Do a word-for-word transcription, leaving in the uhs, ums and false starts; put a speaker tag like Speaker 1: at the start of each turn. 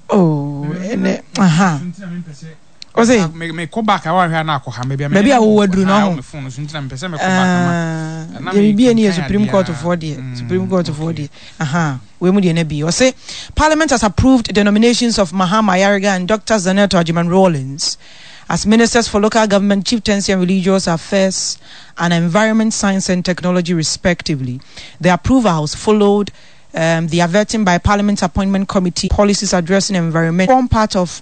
Speaker 1: Oh, ene aha. O say
Speaker 2: me me ko back awa hwa na akoha me bia me.
Speaker 1: Maybe I will do no.
Speaker 2: Me phone so ntina me pese me ko back
Speaker 1: ma. There be any Supreme Court for the Supreme Court for the. Aha. We mu dey na bi. O say Parliament has approved the nominations of Mahama Ayariga and Doctor Zaneto Ajiman Rawlings as ministers for local government, chieftaincy and religious affairs and environment, science and technology respectively. The approvals followed um, the averting by Parliament's appointment committee policies addressing environment form part of